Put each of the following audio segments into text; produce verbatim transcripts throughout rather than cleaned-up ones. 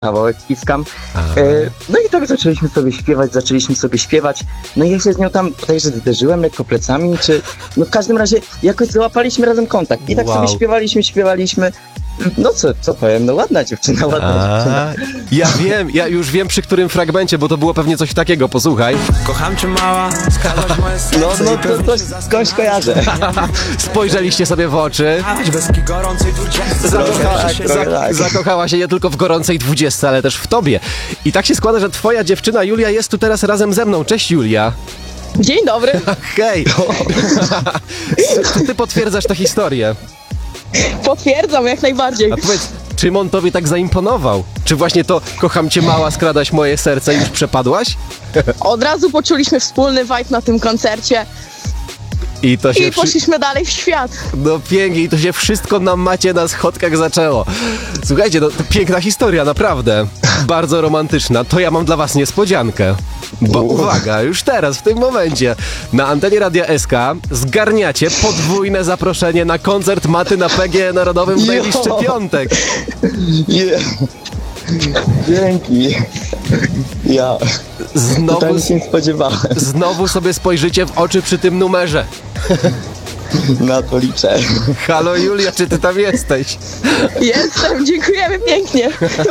kawałek Kiskam. E, no i tak zaczęliśmy sobie śpiewać, zaczęliśmy sobie śpiewać. No i ja się z nią tam bodajże zderzyłem lekko plecami, czy... No w każdym razie jakoś załapaliśmy razem kontakt. I tak Wow. sobie śpiewaliśmy, śpiewaliśmy. No co, co powiem, no ładna dziewczyna, ładna A, dziewczyna. ja wiem, ja już wiem przy którym fragmencie, bo to było pewnie coś takiego, posłuchaj. Kocham cię mała, skradłaś moje serce. No, no to coś skądś kojarzę. Spojrzeliście sobie w oczy. Bez gorącej dwudziestej. Zakochała, tak, się, trochę za, tak. zakochała się nie tylko w gorącej dwudziestce, ale też w tobie. I tak się składa, że twoja dziewczyna Julia jest tu teraz razem ze mną. Cześć Julia. Dzień dobry. Hej. Czy ty potwierdzasz tę historię? Potwierdzam jak najbardziej. A powiedz, czym on tobie tak zaimponował? Czy właśnie to kocham cię mała, skradaś moje serce i już przepadłaś? Od razu poczuliśmy wspólny vibe na tym koncercie I to się i wszy- poszliśmy dalej w świat. No pięknie, i to się wszystko na macie na schodkach zaczęło. Słuchajcie, no to piękna historia, naprawdę. Bardzo romantyczna. To ja mam dla was niespodziankę. Bo uwaga, już teraz, w tym momencie, na antenie Radia S K zgarniacie podwójne zaproszenie na koncert Maty na P G E Narodowym w Jo. najbliższy piątek. Yeah. Dzięki. Ja Znowu, totalnie się nie spodziewałem. znowu sobie spojrzycie w oczy przy tym numerze. Na to liczę. Halo Julia, czy ty tam jesteś? Jestem, dziękujemy pięknie.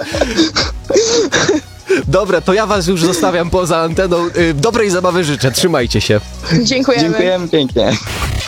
Dobra, to ja was już zostawiam poza anteną. Y, Dobrej zabawy życzę, trzymajcie się. Dziękujemy. Dziękujemy pięknie.